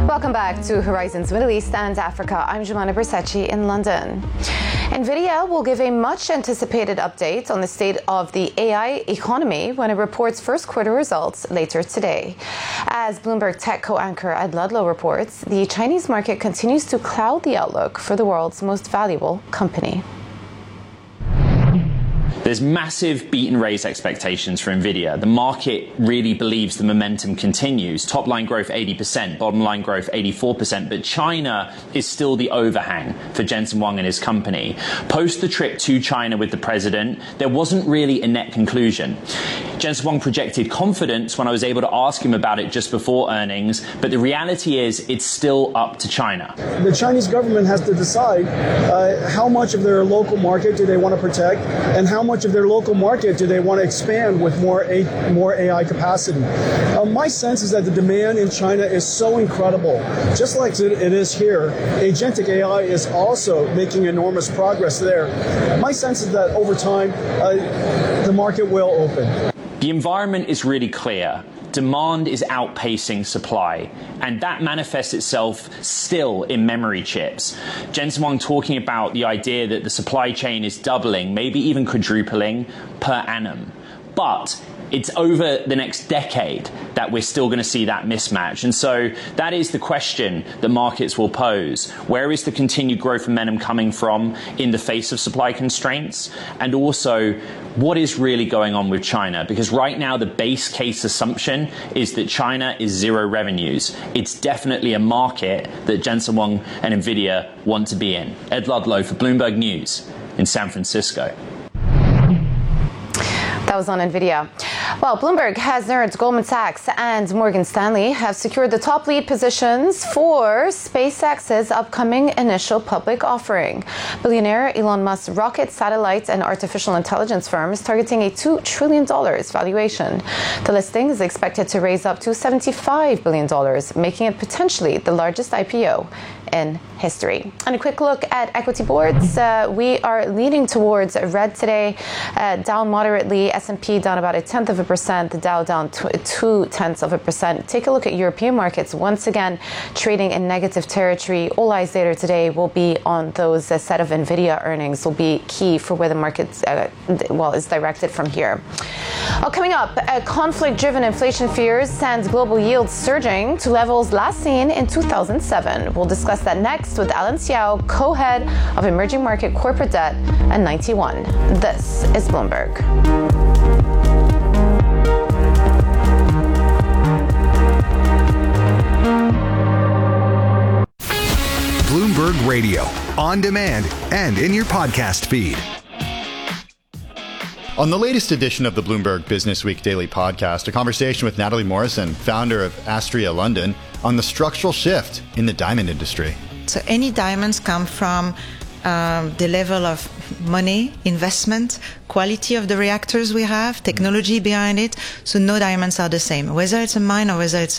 Welcome back to Horizons Middle East and Africa. I'm Jumana Bersachi in London. NVIDIA will give a much-anticipated update on the state of the AI economy when it reports first quarter results later today. As Bloomberg Tech co-anchor Ed Ludlow reports, the Chinese market continues to cloud the outlook for the world's most valuable company. There's massive beat and raise expectations for NVIDIA. The market really believes the momentum continues. Top line growth 80%, bottom line growth 84%, but China is still the overhang for Jensen Huang and his company. Post the trip to China with the president, there wasn't really a net conclusion. Jensen Huang projected confidence when I was able to ask him about it just before earnings, but the reality is it's still up to China. The Chinese government has to decide how much of their local market do they want to protect and how much of their local market do they want to expand with more AI capacity. My sense is that the demand in China is so incredible. Just like it is here, agentic AI is also making enormous progress there. My sense is that over time, the market will open. The environment is really clear. Demand is outpacing supply, and that manifests itself still in memory chips. Jensen Huang talking about the idea that the supply chain is doubling, maybe even quadrupling per annum. But it's over the next decade that we're still going to see that mismatch. And so that is the question that markets will pose. Where is the continued growth momentum coming from in the face of supply constraints? And also, what is really going on with China? Because right now, the base case assumption is that China is zero revenues. It's definitely a market that Jensen Huang and NVIDIA want to be in. Ed Ludlow for Bloomberg News in San Francisco. That was on NVIDIA. Well, Bloomberg has learned Goldman Sachs and Morgan Stanley have secured the top lead positions for SpaceX's upcoming initial public offering. Billionaire Elon Musk's rocket, satellite, and artificial intelligence firm is targeting a $2 trillion valuation. The listing is expected to raise up to $75 billion, making it potentially the largest IPO in history. And a quick look at equity boards. We are leaning towards red today, down moderately. S&P down about 0.1%, the Dow down 0.2%. Take a look at European markets. Once again, trading in negative territory. All eyes later today will be on those set of NVIDIA earnings. Will be key for where the market is directed from here. Coming up, conflict-driven inflation fears sends global yields surging to levels last seen in 2007. We'll discuss that next with Alan Xiao, co-head of emerging market corporate debt at 91. This is Bloomberg. Bloomberg Radio, on demand and in your podcast feed. On the latest edition of the Bloomberg Business Week Daily Podcast, a conversation with Natalie Morrison, founder of Astria London, on the structural shift in the diamond industry. So any diamonds come from the level of money, investment, quality of the reactors we have, technology behind it. So no diamonds are the same, whether it's a mine or whether it's